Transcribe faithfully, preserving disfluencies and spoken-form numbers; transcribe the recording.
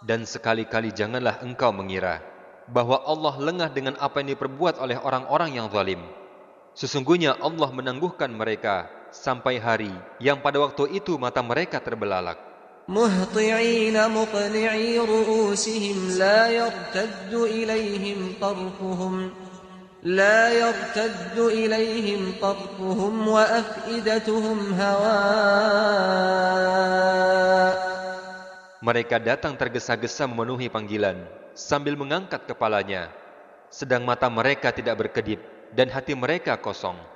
Dan sekali-kali janganlah engkau mengira bahwa Allah lengah dengan apa yang diperbuat oleh orang-orang yang zalim. Sesungguhnya Allah menangguhkan mereka sampai hari yang pada waktu itu mata mereka terbelalak. مهطعين مقنعي رؤوسهم لا يرتد إليهم طرفهم لا يرتد إليهم طرفهم وأفئدتهم هواء. Mereka datang tergesa-gesa memenuhi panggilan sambil mengangkat kepalanya, sedang mata mereka tidak berkedip dan hati mereka kosong.